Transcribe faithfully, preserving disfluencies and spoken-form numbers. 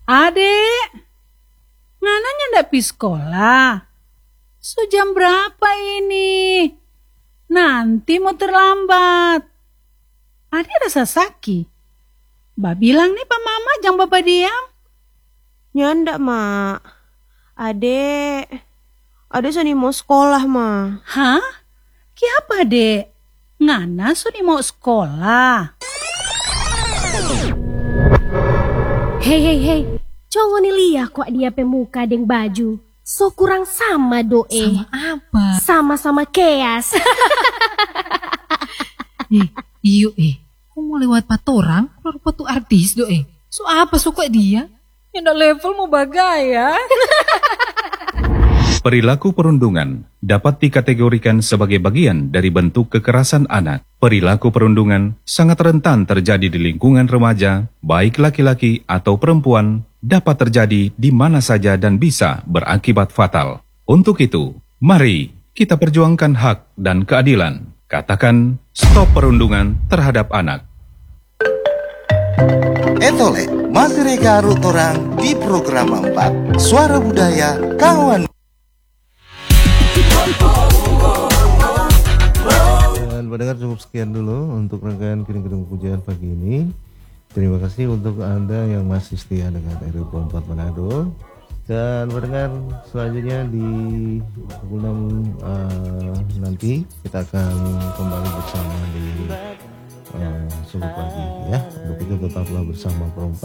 Adek, ngananya ndak pi sekolah? So jam berapa ini? Nanti mau terlambat. Adek rasa sakit. Mbak bilang nih Pak Mama jangan Bapak diam. Nyanda, Mak. Adek, adek sani mau sekolah, Ma. Hah? Kiapa, Dek? Ngana suni mau sekolah? Hei, hei, hei. Congo nih liya kok dia pemuka deng baju. So kurang sama doe. Sama apa? Sama-sama keas. eh, iyo eh. Kok mau lewat patorang? Rupa tuh artis doe. So apa suka dia? Yang ndak level mau bagaya. Perilaku perundungan dapat dikategorikan sebagai bagian dari bentuk kekerasan anak. Perilaku perundungan sangat rentan terjadi di lingkungan remaja, baik laki-laki atau perempuan, dapat terjadi di mana saja dan bisa berakibat fatal. Untuk itu, mari kita perjuangkan hak dan keadilan. Katakan stop perundungan terhadap anak. Etole, masih reka rutorang di program empat Suara Budaya Kawan. Dan pendengar cukup sekian dulu untuk rangkaian kirim-kirim pujian pagi ini. Terima kasih untuk Anda yang masih setia dengan R W empat Manado. Dan pendengar selanjutnya di pukul enam uh, nanti kita akan kembali bersama di uh, subuh pagi ya. Untuk itu tetaplah bersama Perempat.